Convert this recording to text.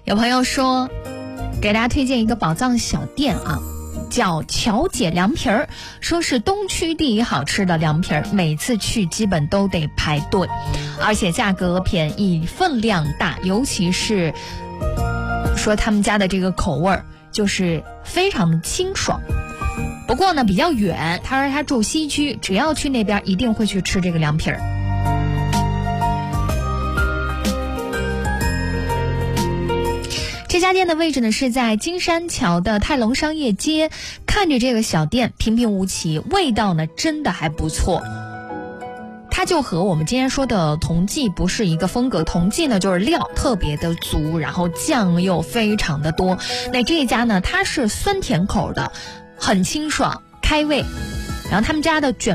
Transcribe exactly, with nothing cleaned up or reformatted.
有朋友说给大家推荐一个宝藏小店啊，叫乔姐凉皮儿，说是东区第一好吃的凉皮儿，每次去基本都得排队，而且价格便宜，分量大，尤其是说他们家的这个口味儿就是非常的清爽。不过呢比较远，他说他住西区，只要去那边一定会去吃这个凉皮儿。这家店的位置呢是在金山桥的泰隆商业街，看着这个小店平平无奇，味道呢真的还不错。它就和我们今天说的同济不是一个风格，同济呢就是料特别的足，然后酱又非常的多。那这一家呢它是酸甜口的，很清爽开胃，然后他们家的卷